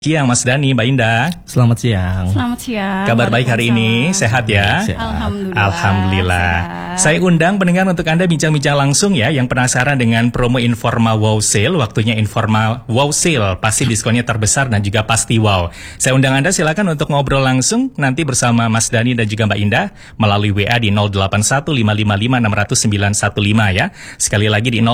Siang Mas Dani, Mbak Indah. Selamat siang. Selamat siang. Kabar baik hari ini, sehat ya? Sehat. Alhamdulillah. Sehat. Saya undang pendengar untuk Anda bincang-bincang langsung ya, yang penasaran dengan promo Informa Wow Sale. Waktunya Informa Wow Sale, pasti diskonnya terbesar dan juga pasti wow. Saya undang Anda silakan untuk ngobrol langsung nanti bersama Mas Dani dan juga Mbak Indah melalui WA di 0815556915 ya. Sekali lagi di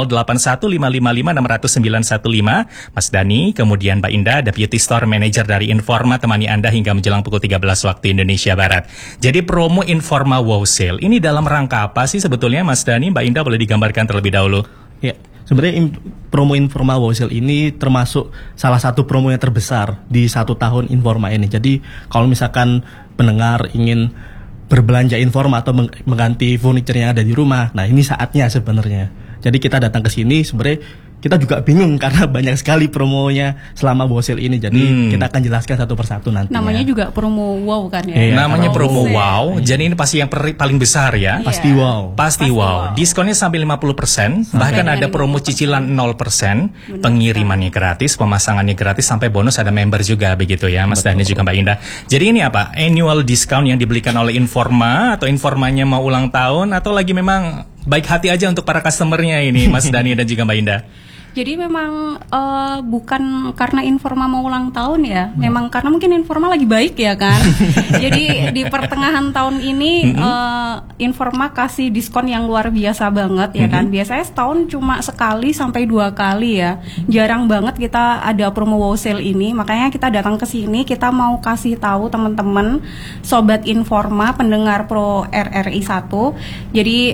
0815556915. Mas Dani, kemudian Mbak Indah, Deputy Store Manager dari Informa, temani Anda hingga menjelang pukul 13 waktu Indonesia Barat. Jadi promo Informa Wow Sale ini dalam rangka apa sih sebetulnya Mas Dani? Mbak Indah boleh digambarkan terlebih dahulu? Ya, sebenarnya promo Informa Wow Sale ini termasuk salah satu promo yang terbesar di 1 tahun Informa ini. Jadi kalau misalkan pendengar ingin berbelanja Informa atau mengganti furniture yang ada di rumah, nah ini saatnya sebenarnya. Jadi kita datang ke sini sebenarnya kita juga bingung karena banyak sekali promonya selama Wow Sale ini. Jadi kita akan jelaskan satu persatu nanti. Namanya juga promo wow kan ya? Iya, Namanya promo Sale. wow. Jadi ini pasti yang paling besar ya. Pasti wow. Pasti wow. Diskonnya sampai 50%, bahkan ada promo cicilan 0%, pengirimannya gratis, pemasangannya gratis, sampai bonus ada member juga begitu ya Mas Dani juga Mbak Indah. Jadi ini apa? Annual discount yang diberikan oleh Informa, atau Informanya mau ulang tahun, atau lagi memang baik hati aja untuk para customernya ini Mas Dani dan juga Mbak Indah? Jadi memang bukan karena Informa mau ulang tahun ya, memang karena mungkin Informa lagi baik ya kan. Jadi di pertengahan tahun ini Informa kasih diskon yang luar biasa banget ya kan. Biasanya setahun cuma sekali sampai 2 kali ya. Jarang banget kita ada promo Wow Sale ini. Makanya kita datang ke sini, kita mau kasih tahu teman-teman sobat Informa, pendengar Pro RRI 1. Jadi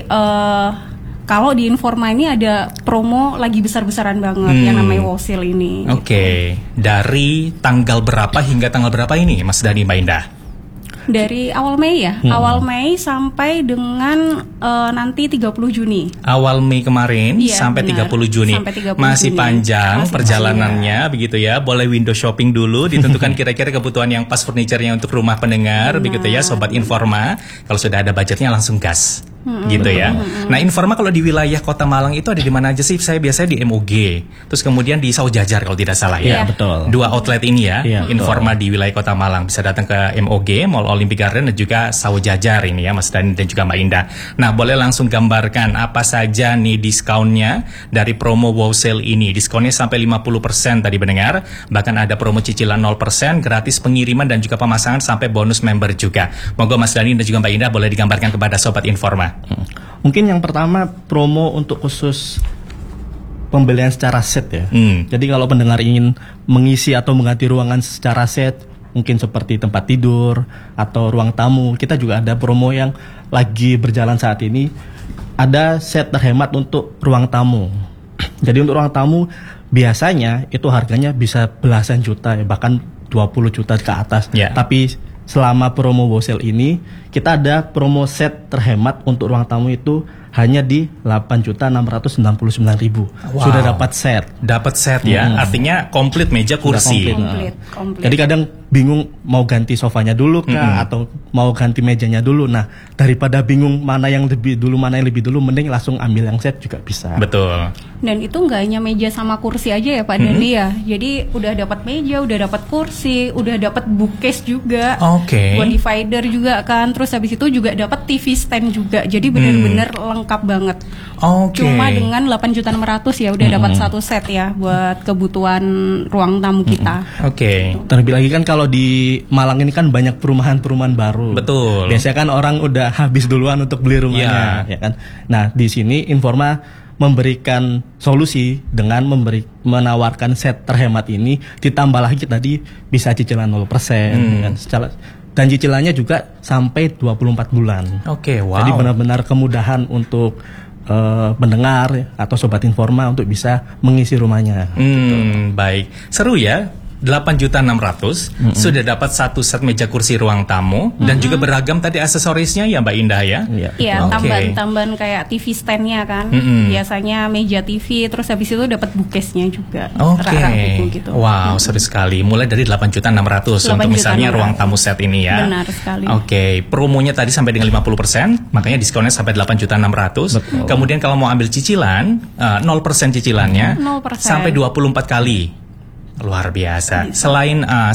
kalau di Informa ini ada promo lagi besar-besaran banget yang namanya Wow Sale ini. Oke. Dari tanggal berapa hingga tanggal berapa ini Mas Dani, Mbak Indah? Dari awal Mei ya, awal Mei sampai dengan nanti 30 Juni. Awal Mei kemarin Iya, sampai benar. 30 Juni. Sampai 30 Masih Juni. panjang Masih perjalanannya begitu ya. Boleh window shopping dulu, ditentukan kira-kira kebutuhan yang pas furniture-nya untuk rumah pendengar begitu ya Sobat Informa. Kalau sudah ada budgetnya langsung gas. Gitu ya. Nah, Informa kalau di wilayah Kota Malang itu ada di mana aja sih? Saya biasanya di MOG. Terus kemudian di Saujajar kalau tidak salah ya. Iya, betul. 2 outlet ini ya. Iya, Informa di wilayah Kota Malang. Bisa datang ke MOG, Mall Olympic Garden, dan juga Saujajar ini ya Mas Dani dan juga Mbak Indah. Nah, boleh langsung gambarkan apa saja nih diskonnya dari promo Wow Sale ini. Diskonnya sampai 50% tadi mendengar. Bahkan ada promo cicilan 0%, gratis pengiriman dan juga pemasangan sampai bonus member juga. Monggo Mas Dani dan juga Mbak Indah boleh digambarkan kepada Sobat Informa. Mungkin yang pertama promo untuk khusus pembelian secara set ya. Jadi kalau pendengar ingin mengisi atau mengganti ruangan secara set, mungkin seperti tempat tidur atau ruang tamu, kita juga ada promo yang lagi berjalan saat ini. Ada set terhemat untuk ruang tamu. Jadi untuk ruang tamu biasanya itu harganya bisa belasan juta ya, bahkan 20 juta ke atas. Yeah. Tapi selama promo Wow Sale ini kita ada promo set terhemat untuk ruang tamu itu hanya di 8.699.000. Wow. Sudah dapat set. Dapat set ya, artinya komplit meja kursi. komplit. Komplit. Jadi kadang bingung mau ganti sofanya dulu kah atau mau ganti mejanya dulu. Nah, daripada bingung mana yang lebih dulu mending langsung ambil yang set juga bisa. Betul. Dan itu nggak hanya meja sama kursi aja ya Pak Dandi ya. Jadi udah dapat meja, udah dapat kursi, udah dapat bookcase juga. Oke. Buat divider juga kan. Terus habis itu juga dapat TV stand juga. Jadi benar-benar lengkap banget. Oke. Cuma dengan 8.600.000 ya udah dapat satu set ya buat kebutuhan ruang tamu kita. Oke. Terlebih lagi kan kalau di Malang ini kan banyak perumahan-perumahan baru. Betul. Biasanya kan orang udah habis duluan untuk beli rumahnya, ya kan. Nah, di sini Informa memberikan solusi dengan menawarkan set terhemat ini, ditambah lagi tadi bisa cicilan 0%, dan cicilannya juga sampai 24 bulan. Oke, wow. Jadi benar-benar kemudahan untuk pendengar atau Sobat Informa untuk bisa mengisi rumahnya. Baik. Seru ya. 8.600.000 sudah dapat satu set meja kursi ruang tamu dan juga beragam tadi aksesorisnya ya Mbak Indah ya. Iya, Oke. tambahan kayak TV stand-nya kan. Biasanya meja TV, terus habis itu dapat bookcase-nya juga. Oke. Rak-rak buku gitu. Wow, seru sekali. Mulai dari 8.600.000 untuk misalnya 8.600.000. ruang tamu set ini ya. Benar sekali. Oke, promonya tadi sampai dengan 50%, makanya diskonnya sampai 8.600.000. Betul. Kemudian kalau mau ambil cicilan, 0% cicilannya 0%. sampai 24 kali. Luar biasa. Selain